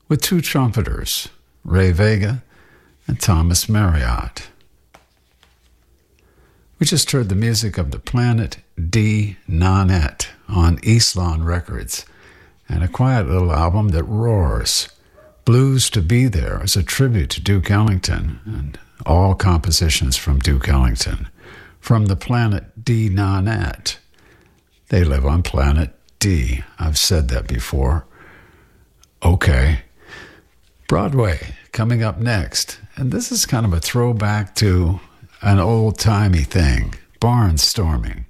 with two trumpeters, Ray Vega and Thomas Marriott. We just heard the music of the Planet D Nonette on Eastlawn Records, and a quiet little album that roars. Blues to Be There is a tribute to Duke Ellington, and all compositions from Duke Ellington. From the Planet D Nonette. They live on Planet D. I've said that before. Okay. Broadway coming up next. And this is kind of a throwback to an old-timey thing, barnstorming.